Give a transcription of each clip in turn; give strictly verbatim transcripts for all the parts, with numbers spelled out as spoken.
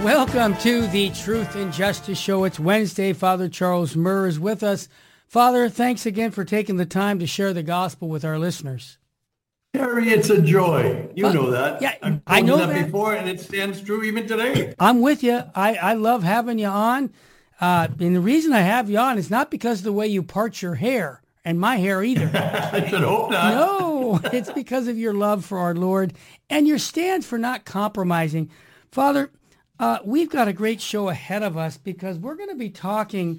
Welcome to the Truth and Justice Show. It's Wednesday. Father Charles Murr is with us. Father, thanks again for taking the time to share the gospel with our listeners. Harry, it's a joy. You uh, know that. Yeah, I've told I know you that, that before, and it stands true even today. I'm with you. I, I love having you on. Uh, and the reason I have you on is not because of the way you part your hair, and my hair either. I should hope not. No, it's because of your love for our Lord and your stand for not compromising. Father, uh, we've got a great show ahead of us because we're going to be talking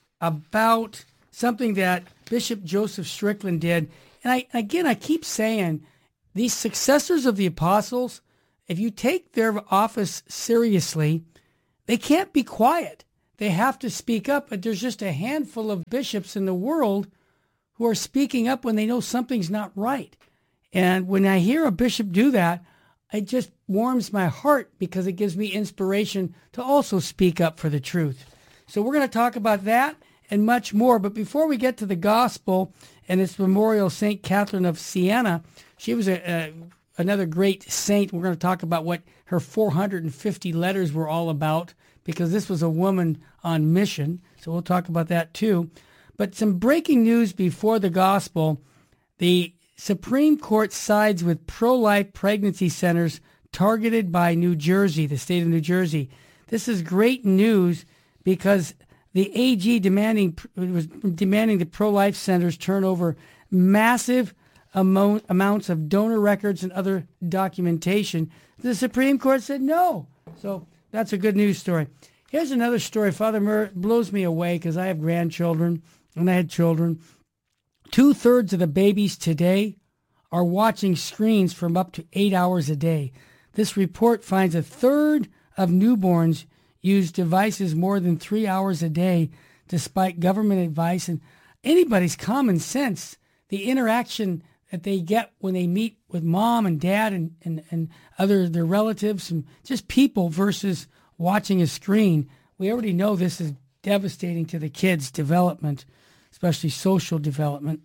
about something that Bishop Joseph Strickland did. And I, again, I keep saying these successors of the apostles, if you take their office seriously, they can't be quiet. They have to speak up. But there's just a handful of bishops in the world who are speaking up when they know something's not right. And when I hear a bishop do that, it just warms my heart because it gives me inspiration to also speak up for the truth. So we're going to talk about that and much more. But before we get to the gospel and its memorial, Saint Catherine of Siena, she was a, a another great saint. We're going to talk about what her four hundred fifty letters were all about because this was a woman on mission. So we'll talk about that too. But some breaking news before the gospel. The Supreme Court sides with pro-life pregnancy centers targeted by New Jersey, the state of New Jersey. This is great news because the A G demanding was demanding the pro-life centers turn over massive amount, amounts of donor records and other documentation. The Supreme Court said no. So that's a good news story. Here's another story. Father Murr blows me away because I have grandchildren and I had children. Two-thirds of the babies today are watching screens from up to eight hours a day. This report finds a third of newborns use devices more than three hours a day, despite government advice and anybody's common sense. The interaction that they get when they meet with mom and dad and, and, and other their relatives and just people versus watching a screen. We already know this is devastating to the kids' development, especially social development.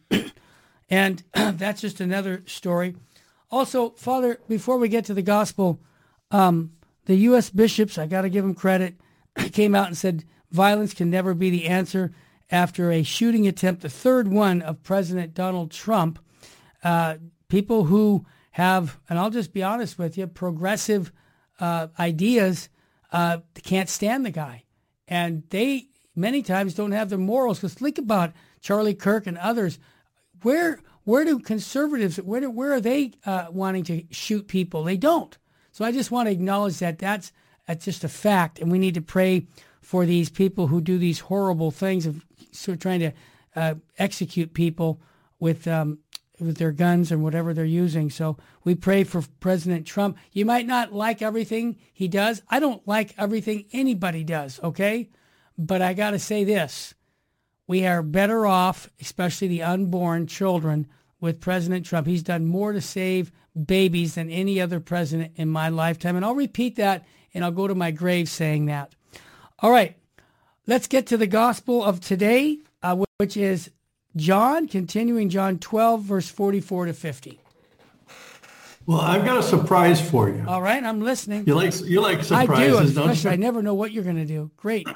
And that's just another story. Also, Father, before we get to the gospel, um, the U S bishops, I got to give them credit, came out and said violence can never be the answer after a shooting attempt, the third one of President Donald Trump. Uh, people who have, and I'll just be honest with you, progressive uh, ideas uh, can't stand the guy. And they many times don't have the morals. Because think about Charlie Kirk and others. Where where do conservatives, where do, where are they uh, wanting to shoot people? They don't. So I just want to acknowledge that that's, that's just a fact. And we need to pray for these people who do these horrible things of sort of trying to uh, execute people with um, with their guns and whatever they're using. So we pray for President Trump. You might not like everything he does. I don't like everything anybody does, okay? But I got to say this. We are better off, especially the unborn children, with President Trump. He's done more to save babies than any other president in my lifetime. And I'll repeat that, and I'll go to my grave saying that. All right, let's get to the gospel of today, uh, which is John, continuing John twelve, verse forty-four to fifty. Well, I've got a surprise for you. All right, I'm listening. You like you like surprises, I do, don't especially you? I never know what you're going to do. Great.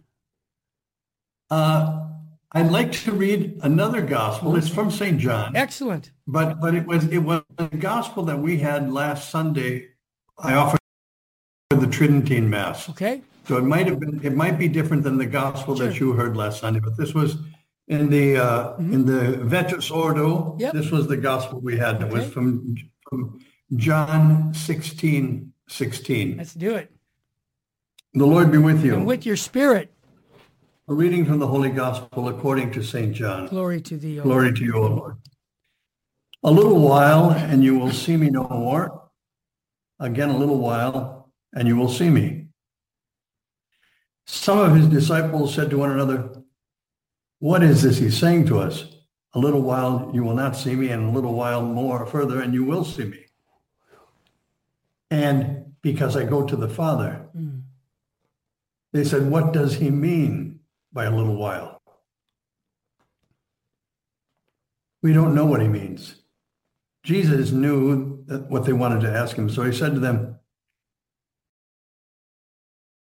Uh, I'd like to read another gospel. It's from Saint John. Excellent. But but it was it was the gospel that we had last Sunday. I offered the Tridentine Mass. Okay. So it might have been it might be different than the gospel Sure. that you heard last Sunday. But this was in the uh, Mhm. in the Vetus Ordo. Yep. This was the gospel we had. It was Okay. from from John sixteen sixteen. Let's do it. The Lord be with you. And with your spirit, A reading from the Holy Gospel according to Saint John. glory to thee, O Glory to you, O Lord. A little while, and you will see me no more. Again, a little while, and you will see me. Some of his disciples said to one another, "What is this he's saying to us? A little while you will not see me, and a little while more further, and you will see me. And because I go to the Father." Mm. They said, "What does he mean by a little while?" We don't know what he means. Jesus knew that what they wanted to ask him. So he said to them,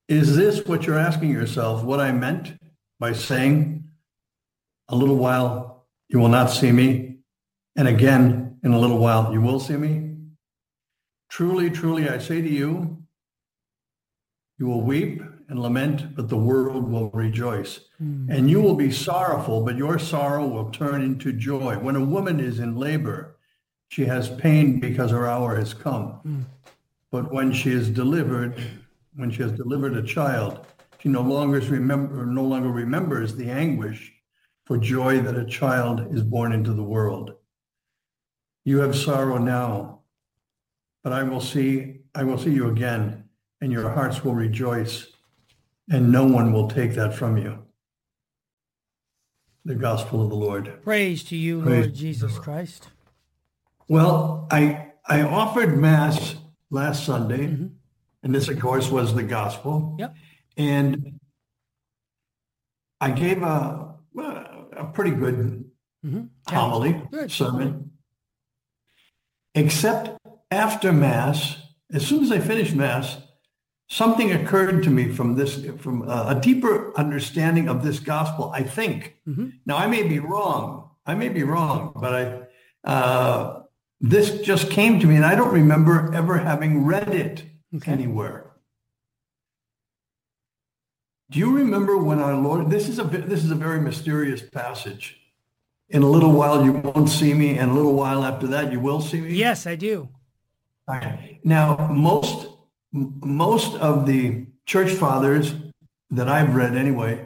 Is this what you're asking yourself, what I meant by saying, a little while you will not see me, and again in a little while you will see me? Truly, truly, I say to you, you will weep and lament, but the world will rejoice. Mm. And you will be sorrowful, but your sorrow will turn into joy. When a woman is in labor, she has pain because her hour has come. Mm. But when she is delivered, when she has delivered a child, she no longer remember, no longer remembers the anguish for joy that a child is born into the world. You have sorrow now, but I will see, I will see you again, and your hearts will rejoice, and no one will take that from you. The gospel of the Lord. Praise to you, Praise Lord Jesus Christ. Well, I I offered Mass last Sunday, mm-hmm. and this, of course, was the gospel. Yep. And I gave a, a pretty good mm-hmm. homily, good. sermon, except after Mass, as soon as I finished Mass, something occurred to me from this, from a, a deeper understanding of this gospel, I think. Mm-hmm. Now, I may be wrong. I may be wrong, but I, uh, this just came to me, and I don't remember ever having read it okay. anywhere. Do you remember when our Lord, this is a this is a very mysterious passage. In a little while you won't see me, and a little while after that you will see me? Yes, I do. All right. Now, most most of the church fathers that I've read anyway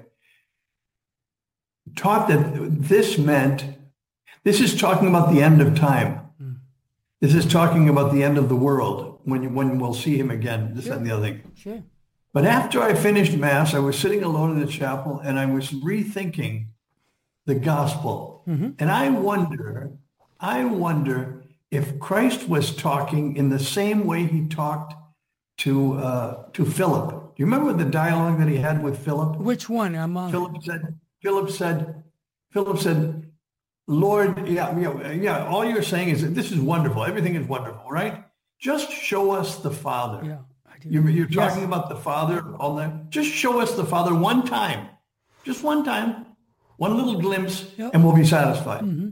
taught that this meant, this is talking about the end of time. Mm. This is talking about the end of the world, when, when we'll see him again, this sure. and the other thing. Sure. But after I finished Mass, I was sitting alone in the chapel, and I was rethinking the gospel. Mm-hmm. And I wonder, I wonder if Christ was talking in the same way he talked to uh, to Philip. Do you remember the dialogue that he had with Philip? Which one? I'm on. Philip said, Philip said, Philip said, Lord, yeah, yeah, yeah, all you're saying is that this is wonderful. Everything is wonderful, right? Just show us the Father. Yeah. You're, you're talking yes. about the Father all that. Just show us the Father one time, just one time, one little glimpse, yep. and we'll be satisfied. Mm-hmm.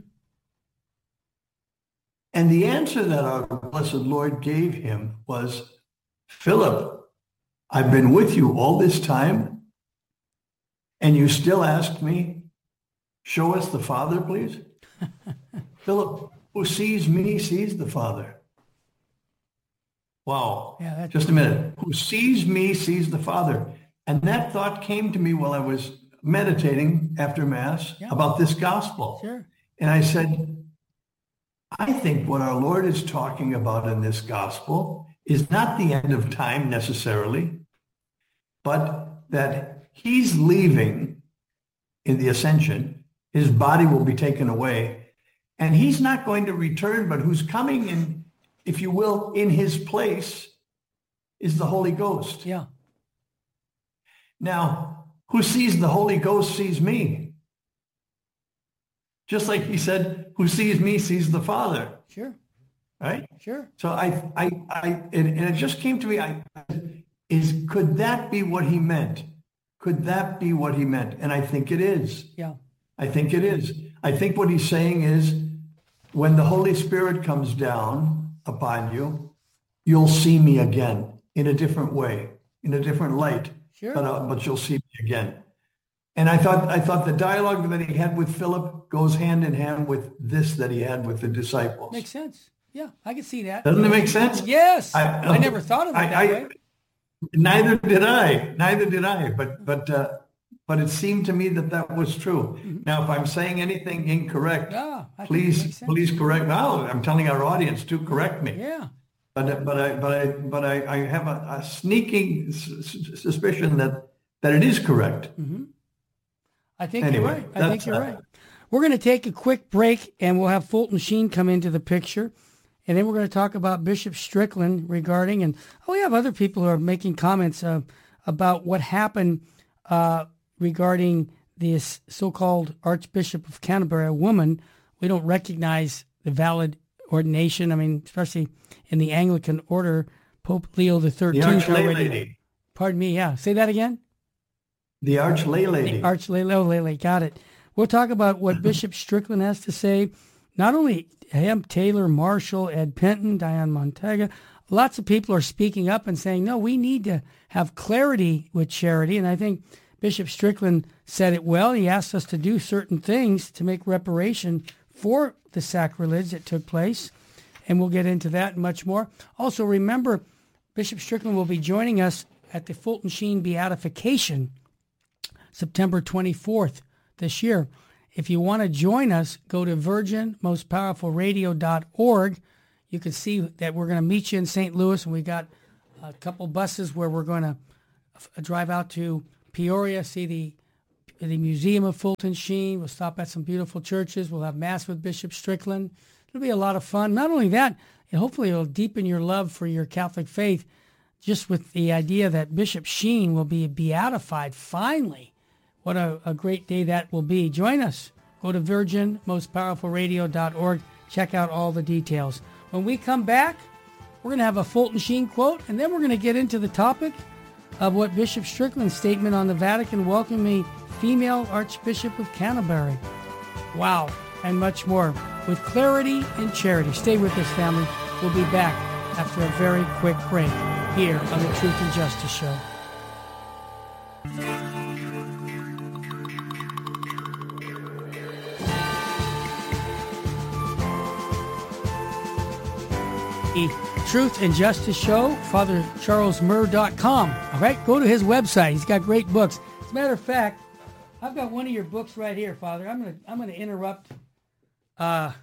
And the answer that our blessed Lord gave him was, Philip, I've been with you all this time, and you still ask me, show us the Father, please? Philip, who sees me, sees the Father. Wow. Yeah, that's just a minute. Who sees me sees the Father. And that thought came to me while I was meditating after Mass yeah. about this gospel. Sure. And I said, I think what our Lord is talking about in this gospel is not the end of time necessarily, but that he's leaving in the ascension. His body will be taken away, and he's not going to return, but who's coming in, if you will, in his place is the Holy Ghost. Yeah. Now, who sees the Holy Ghost sees me. Just like he said, who sees me sees the Father. Sure. Right? Sure. So I, I, I, and, and it just came to me, I, is, could that be what he meant? Could that be what he meant? And I think it is. Yeah. I think it is. I think what he's saying is, when the Holy Spirit comes down upon you, you'll see me again in a different way, in a different light. Sure. But, uh, but you'll see me again. And I thought, I thought the dialogue that he had with Philip goes hand in hand with this that he had with the disciples. Makes sense. Yeah, I can see that. Doesn't it make sense? Yes. I, I never thought of it I, that I, way. Neither did I. Neither did I. But but uh, but it seemed to me that that was true. Mm-hmm. Now, if I'm saying anything incorrect, yeah, please please correct. Now, I'm telling our audience to correct me. Yeah. But but I but I but I, I have a, a sneaking suspicion that that it is correct. Mm-hmm. I think anyway, you're right. I think you're uh, right. We're going to take a quick break, and we'll have Fulton Sheen come into the picture. And then we're going to talk about Bishop Strickland regarding, and oh, we have other people who are making comments uh, about what happened uh, regarding this so-called Archbishop of Canterbury, a woman. We don't recognize the valid ordination. I mean, especially in the Anglican order, Pope Leo the thirteenth the already. Lady. Pardon me, yeah. Say that again. The Arch Lay Lady. Arch Lay Lady, got it. We'll talk about what Bishop Strickland has to say. Not only him, Taylor, Marshall, Ed Penton, Diane Montega. Lots of people are speaking up and saying, no, we need to have clarity with charity. And I think Bishop Strickland said it well. He asked us to do certain things to make reparation for the sacrilege that took place. And we'll get into that and much more. Also, remember, Bishop Strickland will be joining us at the Fulton Sheen Beatification, September twenty-fourth this year. If you want to join us, go to virgin most powerful radio dot org. You can see that we're going to meet you in Saint Louis, and we got a couple buses where we're going to f- drive out to Peoria, see the the Museum of Fulton Sheen. We'll stop at some beautiful churches. We'll have Mass with Bishop Strickland. It'll be a lot of fun. Not only that, and hopefully it'll deepen your love for your Catholic faith, just with the idea that Bishop Sheen will be beatified finally. What a, a great day that will be. Join us. Go to virgin most powerful radio dot org. Check out all the details. When we come back, we're going to have a Fulton Sheen quote, and then we're going to get into the topic of what Bishop Strickland's statement on the Vatican welcoming female Archbishop of Canterbury. Wow, and much more with clarity and charity. Stay with us, family. We'll be back after a very quick break here on the Truth and Justice Show. The Truth and Justice Show, father charles murr dot com. All right, go to his website. He's got great books. As a matter of fact, I've got one of your books right here, Father. I'm gonna I'm gonna interrupt. Uh,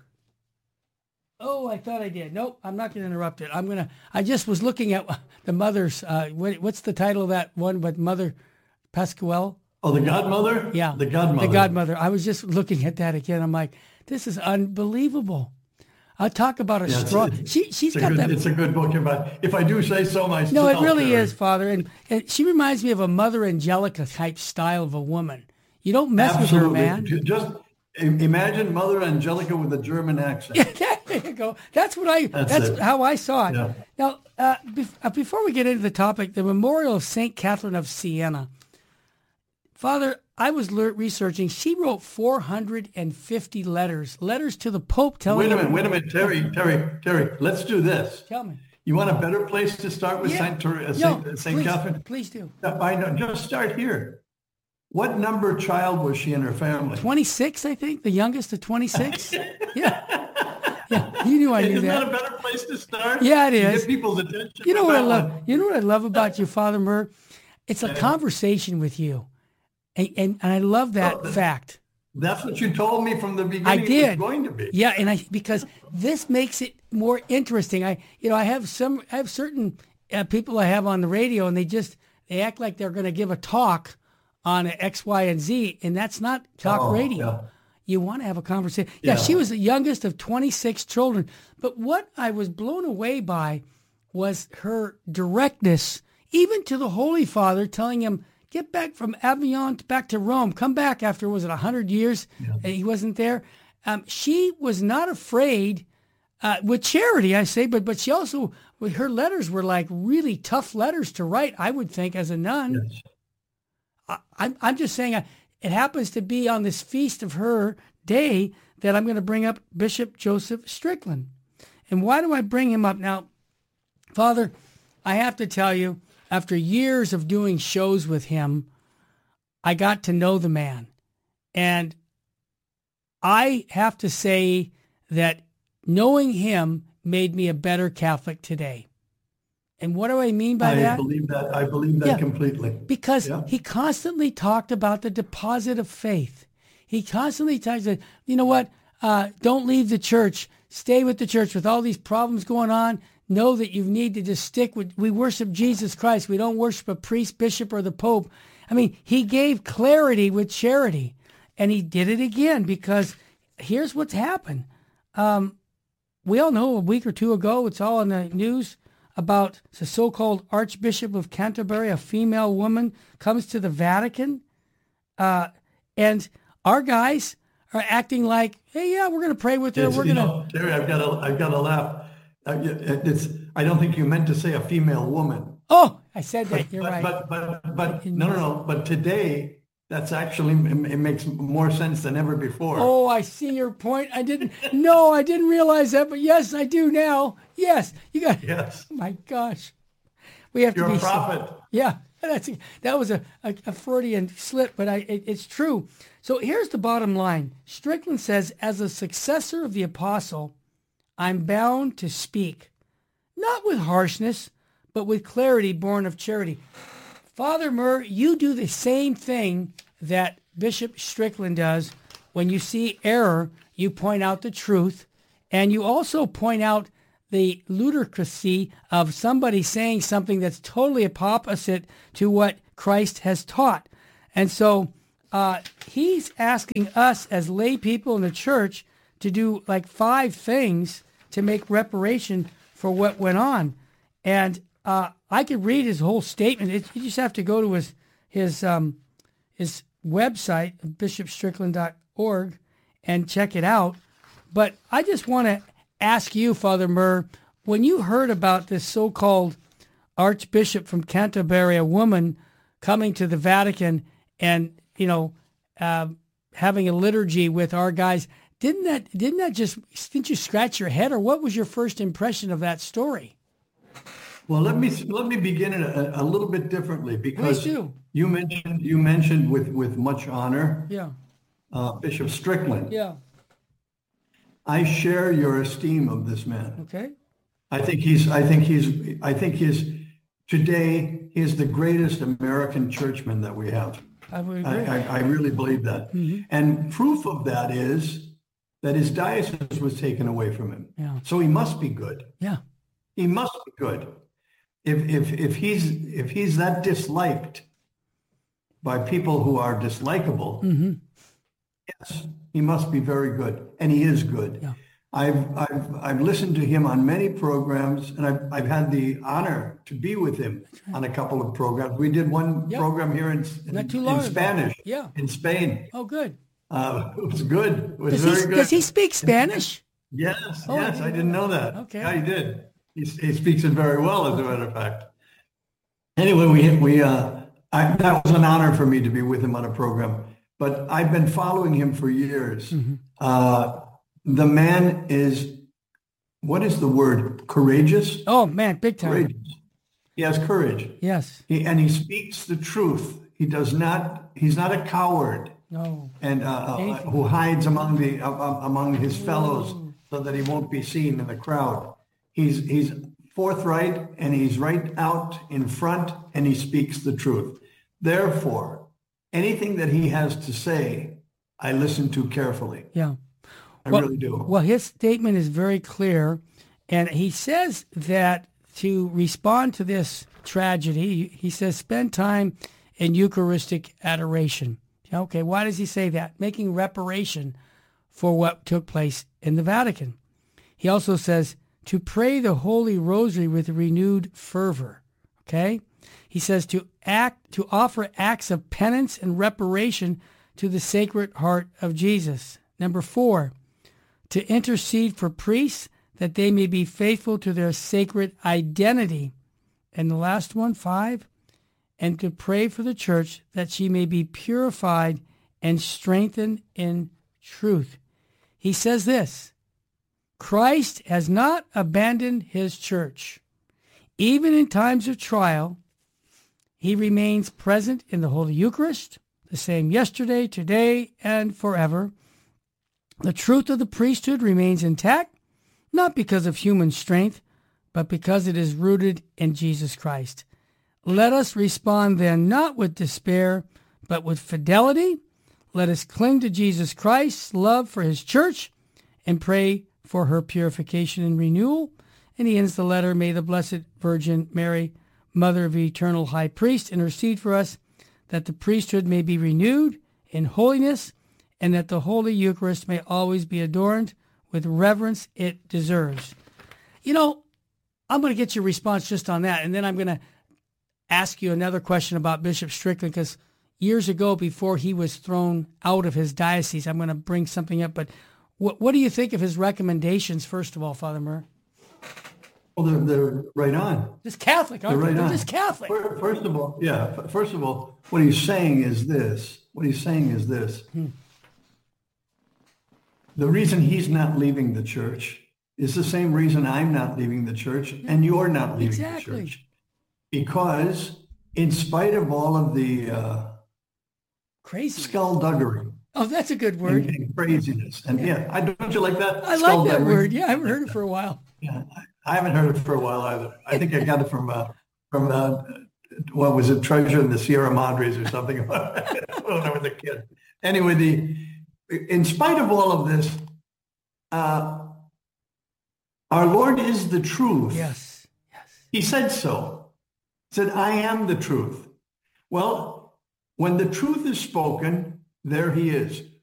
oh, I thought I did. Nope, I'm not gonna interrupt it. I'm gonna. I just was looking at the mother's. Uh, what, what's the title of that one? But Mother Pasquale. Oh, the Godmother. Yeah, the Godmother. The Godmother. I was just looking at that again. I'm like, this is unbelievable. I'll talk about a yeah, strong. It's, she she's it's got good, that. It's a good book. If I if I do say so myself. No, it really Terry. is, Father, and, and she reminds me of a Mother Angelica type style of a woman. You don't mess Absolutely. with her, man. Just imagine Mother Angelica with a German accent. Yeah, there you go. That's what I. That's, That's how I saw it. Yeah. Now, uh, bef- uh, before we get into the topic, the memorial of Saint Catherine of Siena, Father, I was le- researching. She wrote four hundred fifty letters, letters to the Pope telling. Wait a minute, him, wait a minute, Terry, Terry, Terry. Let's do this. Tell me. You want a better place to start with Yeah. Saint Ter- uh, No, Saint, uh, Saint please, Catherine? please do. No, I know. Just start here. What number child was she in her family? twenty-six, I think, the youngest of twenty-six. Yeah. Yeah, you knew I knew Isn't that. that a better place to start? Yeah, it To is. Get people's attention. You know with what I that love? one. You know what I love about you, Father Murr? It's a conversation with you. And, and, and I love that Oh, that- fact. That's what you told me from the beginning. I It did. was going to be. Yeah, and I because this makes it more interesting. I you know I have some I have certain uh, people I have on the radio, and they just they act like they're going to give a talk on X, Y, and Z, and that's not talk Oh, radio. yeah. You want to have a conversation. Yeah, Yeah. she was the youngest of twenty-six children. But what I was blown away by was her directness, even to the Holy Father, telling him, get back from Avignon back to Rome. Come back after, was it one hundred years? Yeah. And he wasn't there. Um, she was not afraid, uh, with charity, I say, but but she also, with her letters were like really tough letters to write, I would think, as a nun. Yes. I, I'm, I'm just saying, uh, it happens to be on this feast of her day that I'm going to bring up Bishop Joseph Strickland. And why do I bring him up? Now, Father, I have to tell you, after years of doing shows with him, I got to know the man. And I have to say that knowing him made me a better Catholic today. And what do I mean by I that? believe that. I believe that Yeah. completely. Because Yeah. he constantly talked about the deposit of faith. He constantly talks about, you know what, uh, don't leave the church. Stay with the church with all these problems going on. Know that you need to just stick with, we worship Jesus Christ. We don't worship a priest, bishop, or the Pope. I mean, he gave clarity with charity. And he did it again because here's what's happened. Um, we all know a week or two ago, it's all in the news, about the so-called Archbishop of Canterbury, a female woman, comes to the Vatican, uh, and our guys are acting like, hey, yeah, we're going to pray with her. It's, we're you going know, to. Terry, I've got to, I've got to laugh. Uh, It's, I don't think you meant to say a female woman. Oh, I said that. You're but, right. But, but, but, no, no, no. But today, that's actually, it makes more sense than ever before. Oh, I see your point. I didn't, no, I didn't realize that, but yes, I do now. Yes, you got, yes. Oh my gosh. We have You're to be. a prophet. Yeah, that's, that was a, a, a Freudian slip, but I, it, it's true. So here's the bottom line. Strickland says, as a successor of the apostle, I'm bound to speak, not with harshness, but with clarity born of charity. Father Murr, you do the same thing that Bishop Strickland does. When you see error, you point out the truth, and you also point out the ludicrousy of somebody saying something that's totally opposite to what Christ has taught. And so uh, he's asking us as lay people in the church to do like five things to make reparation for what went on. And uh, I could read his whole statement. It, you just have to go to his his um, his website, bishop strickland dot org, and check it out. But I just want to ask you, Father Murr, when you heard about this so-called Archbishop from Canterbury, a woman coming to the Vatican and, you know, uh, having a liturgy with our guys, didn't that didn't that just didn't you scratch your head, or what was your first impression of that story? Well, let me let me begin it a, a little bit differently, because Please do. you mentioned you mentioned with with much honor, Yeah, uh, Bishop Strickland. yeah, I share your esteem of this man. okay, I think he's I think he's I think he's today he is the greatest American churchman that we have. I would I, agree. I, I really believe that. Mhm. And proof of that is that his diocese was taken away from him. Yeah. So he must be good. Yeah, He must be good. If if if he's if he's that disliked by people who are dislikable, mm-hmm. yes, he must be very good, and he is good. Yeah. I've I've I've listened to him on many programs, and I've I've had the honor to be with him on a couple of programs. We did one Yep. program here in in, Not too long in ago. Spanish, Yeah. in Spain. Oh, good. Uh, it was good. It was Does very he, good. does he speak Spanish? Yes, Oh, I yes, didn't I know didn't know that. that. Okay. Yeah, he did. He, he speaks it very well, as a matter of fact. Anyway, we we uh, I, that was an honor for me to be with him on a program. But I've been following him for years. Mm-hmm. Uh, the man is, what is the word? Courageous. Oh, man, big time. Courageous. He has courage, Yes. he, and he speaks the truth. He does not. He's not a coward. No. and uh, uh, Anything. who hides among the uh, uh, among his fellows so that he won't be seen in the crowd. He's he's forthright, and he's right out in front, and he speaks the truth. Therefore, anything that he has to say, I listen to carefully. Yeah. I Well- really do. Well, his statement is very clear, and he says that to respond to this tragedy, he says, spend time in Eucharistic adoration. Okay, why does he say that? Making reparation for what took place in the Vatican. He also says to pray the Holy Rosary with renewed fervor. Okay? He says to act, to offer acts of penance and reparation to the Sacred Heart of Jesus. Number four, to intercede for priests that they may be faithful to their sacred identity. And the last one, five, and to pray for the church that she may be purified and strengthened in truth. He says this, Christ has not abandoned his church. Even in times of trial, he remains present in the Holy Eucharist, the same yesterday, today, and forever. The truth of the priesthood remains intact, not because of human strength, but because it is rooted in Jesus Christ. Let us respond then not with despair, but with fidelity. Let us cling to Jesus Christ's love for his church and pray for her purification and renewal. And he ends the letter, may the Blessed Virgin Mary, Mother of the Eternal High Priest, intercede for us that the priesthood may be renewed in holiness and that the Holy Eucharist may always be adorned with reverence it deserves. You know, I'm going to get your response just on that, and then I'm going to ask you another question about Bishop Strickland, because years ago, before he was thrown out of his diocese, I'm going to bring something up. But what, what do you think of his recommendations, first of all, Father Murr? Well, they're, they're right on. Just Catholic, aren't They're they? right They're on. just Catholic. Fir- First of all, yeah. f- First of all, what he's saying is this. What he's saying is this. Hmm. The reason he's not leaving the church is the same reason I'm not leaving the church and you're not leaving Exactly. the church. Because in spite of all of the uh, Crazy. skullduggery Oh, that's a good and, word. and craziness, and yeah, I don't you like that? I like that Skullduggery? word. Yeah, I haven't heard it for a while. Yeah, I I haven't heard it for a while either. I think I got it from uh, from uh, what was it, Treasure in the Sierra Madres or something when I was a kid. Anyway, the in spite of all of this, uh, our Lord is the truth. Yes. Yes. He said so. He said, I am the truth. Well, when the truth is spoken, there he is.